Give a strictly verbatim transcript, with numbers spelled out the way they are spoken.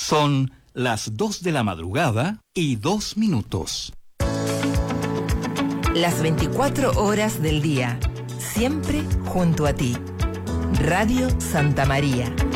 Son las dos de la madrugada y dos minutos. Las veinticuatro horas del día, siempre junto a ti. Radio Santa María.